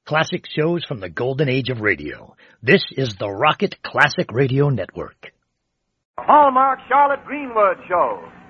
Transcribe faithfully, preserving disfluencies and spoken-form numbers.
Classic shows from the golden age of radio. This is the Rocket Classic Radio Network. Hallmark Charlotte Greenwood Show.